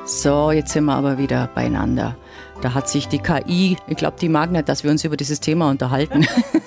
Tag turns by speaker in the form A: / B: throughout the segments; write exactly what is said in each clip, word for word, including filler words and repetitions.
A: So, jetzt sind wir aber wieder beieinander. Da hat sich die K I, ich glaube, die mag nicht, dass wir uns über dieses Thema unterhalten.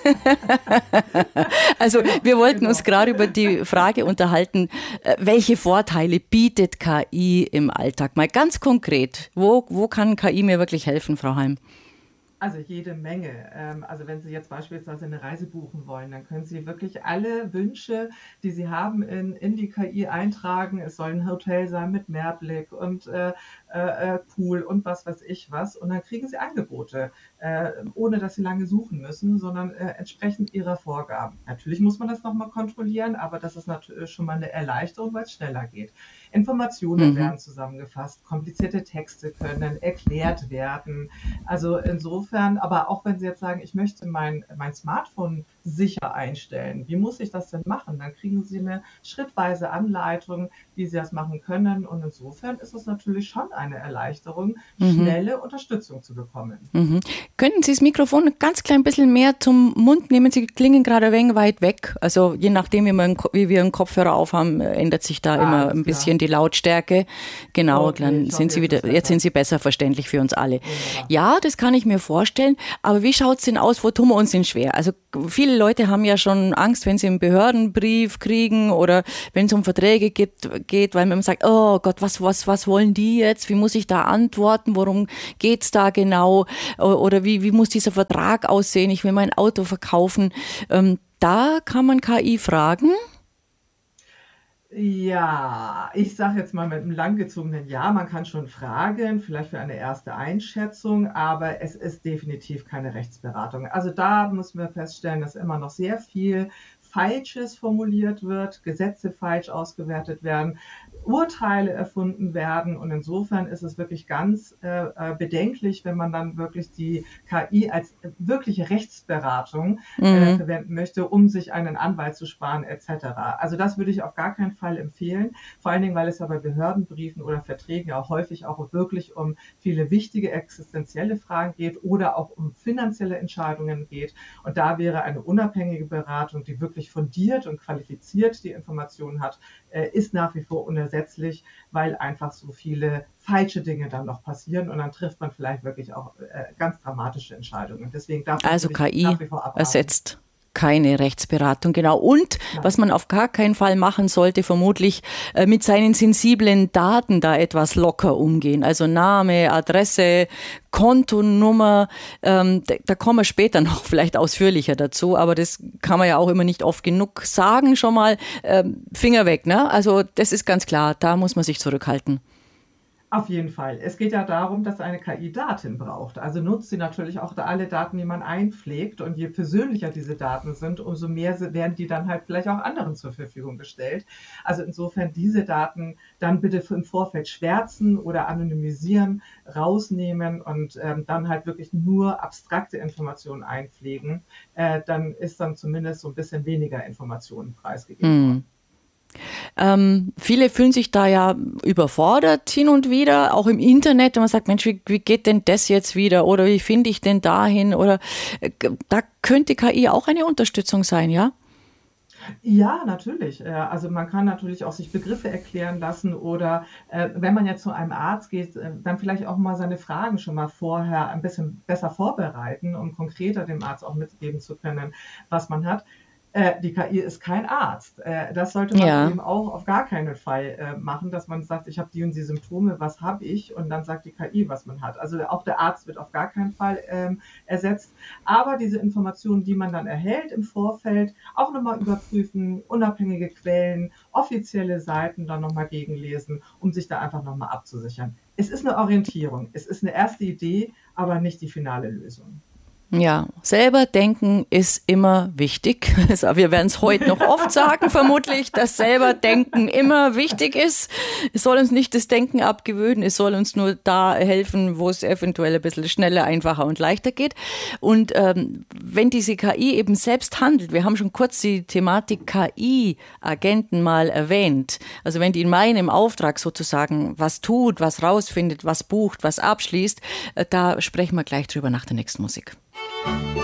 A: Also wir wollten uns gerade über die Frage unterhalten, welche Vorteile bietet K I im Alltag? Mal ganz konkret, wo, wo kann K I mir wirklich helfen, Frau Heim?
B: Also jede Menge. Ähm, Also wenn Sie jetzt beispielsweise eine Reise buchen wollen, dann können Sie wirklich alle Wünsche, die Sie haben, in, in die K I eintragen. Es soll ein Hotel sein mit Meerblick und äh, äh, äh, Pool und was weiß ich was. Und dann kriegen Sie Angebote, äh, ohne dass Sie lange suchen müssen, sondern äh, entsprechend Ihrer Vorgaben. Natürlich muss man das nochmal kontrollieren, aber das ist natürlich schon mal eine Erleichterung, weil es schneller geht. Informationen
A: Mhm.
B: werden zusammengefasst, komplizierte Texte können erklärt werden. Also insofern, aber auch wenn Sie jetzt sagen, ich möchte mein, mein Smartphone sicher einstellen, wie muss ich das denn machen? Dann kriegen Sie eine schrittweise Anleitung, wie Sie das machen können. Und insofern ist es natürlich schon eine Erleichterung,
A: Mhm.
B: schnelle Unterstützung zu bekommen.
A: Mhm. Könnten Sie das Mikrofon ein ganz klein bisschen mehr zum Mund nehmen? Sie klingen gerade ein wenig weit weg. Also je nachdem, wie wir einen, Ko- wie wir einen Kopfhörer aufhaben, äh, ändert sich da
B: Ah,
A: immer
B: alles
A: ein
B: klar.
A: bisschen die Lautstärke. Genau,
B: Okay,
A: dann
B: ich
A: sind
B: hoffe,
A: Sie
B: jetzt ist
A: wieder, jetzt sind
B: besser.
A: Sie besser verständlich für uns alle.
B: Wunderbar.
A: Ja, das kann ich mir vorstellen. Aber wie schaut's denn aus? Wo tun wir uns denn schwer? Also viele Leute haben ja schon Angst, wenn sie einen Behördenbrief kriegen oder wenn es um Verträge geht, geht, weil man sagt, oh Gott, was, was, was wollen die jetzt? Wie muss ich da antworten? Worum geht's da genau? Oder wie, wie muss dieser Vertrag aussehen? Ich will mein Auto verkaufen. Ähm, da kann man K I fragen.
B: Ja, ich sage jetzt mal mit einem langgezogenen Ja, man kann schon fragen, vielleicht für eine erste Einschätzung, aber es ist definitiv keine Rechtsberatung. Also da müssen wir feststellen, dass immer noch sehr viel Falsches formuliert wird, Gesetze falsch ausgewertet werden, Urteile erfunden werden und insofern ist es wirklich ganz äh, äh, bedenklich, wenn man dann wirklich die K I als äh, wirkliche Rechtsberatung äh,
A: Mhm.
B: verwenden möchte, um sich einen Anwalt zu sparen et cetera. Also das würde ich auf gar keinen Fall empfehlen, vor allen Dingen, weil es ja bei Behördenbriefen oder Verträgen ja auch häufig auch wirklich um viele wichtige existenzielle Fragen geht oder auch um finanzielle Entscheidungen geht. Und da wäre eine unabhängige Beratung, die wirklich fundiert und qualifiziert die Informationen hat, äh, ist nach wie vor unersetzlich, weil einfach so viele falsche Dinge dann noch passieren und dann trifft man vielleicht wirklich auch äh, ganz dramatische Entscheidungen. Deswegen davon
A: Also
B: würde ich
A: K I
B: nach wie vor abraten.
A: ersetzt keine Rechtsberatung, genau. Und was
B: Nein.
A: man auf gar keinen Fall machen sollte, vermutlich äh, mit seinen sensiblen Daten da etwas locker umgehen. Also Name, Adresse, Kontonummer, ähm, da, da kommen wir später noch vielleicht ausführlicher dazu, aber das kann man ja auch immer nicht oft genug sagen. Schon mal ähm, Finger weg, ne? Also das ist ganz klar, da muss man sich zurückhalten.
B: Auf jeden Fall. Es geht ja darum, dass eine K I Daten braucht. Also nutzt sie natürlich auch da alle Daten, die man einpflegt. Und je persönlicher diese Daten sind, umso mehr se- werden die dann halt vielleicht auch anderen zur Verfügung gestellt. Also insofern diese Daten dann bitte im Vorfeld schwärzen oder anonymisieren, rausnehmen und ähm, dann halt wirklich nur abstrakte Informationen einpflegen. Äh, dann ist dann zumindest so ein bisschen weniger Informationen preisgegeben
A: Hm.
B: worden.
A: Ähm, viele fühlen sich da ja überfordert hin und wieder, auch im Internet, wenn man sagt, Mensch, wie, wie geht denn das jetzt wieder? Oder wie finde ich denn dahin? Oder äh, da könnte K I auch eine Unterstützung sein, ja?
B: Ja, natürlich. Äh, Also man kann natürlich auch sich Begriffe erklären lassen oder äh, wenn man jetzt zu einem Arzt geht, äh, dann vielleicht auch mal seine Fragen schon mal vorher ein bisschen besser vorbereiten, um konkreter dem Arzt auch mitgeben zu können, was man hat. Äh, die K I ist kein Arzt. Äh, das sollte man
A: Ja.
B: eben auch auf gar keinen Fall äh, machen, dass man sagt, ich habe die und die Symptome, was habe ich? Und dann sagt die K I, was man hat. Also auch der Arzt wird auf gar keinen Fall ähm, ersetzt. Aber diese Informationen, die man dann erhält im Vorfeld, auch nochmal überprüfen, unabhängige Quellen, offizielle Seiten dann nochmal gegenlesen, um sich da einfach nochmal abzusichern. Es ist eine Orientierung, es ist eine erste Idee, aber nicht die finale Lösung.
A: Ja, selber denken ist immer wichtig. Also wir werden es heute noch oft sagen, vermutlich, dass selber denken immer wichtig ist. Es soll uns nicht das Denken abgewöhnen, es soll uns nur da helfen, wo es eventuell ein bisschen schneller, einfacher und leichter geht. Und ähm, wenn diese K I eben selbst handelt, wir haben schon kurz die Thematik K I-Agenten mal erwähnt. Also wenn die in meinem Auftrag sozusagen was tut, was rausfindet, was bucht, was abschließt, äh, da sprechen wir gleich drüber nach der nächsten Musik.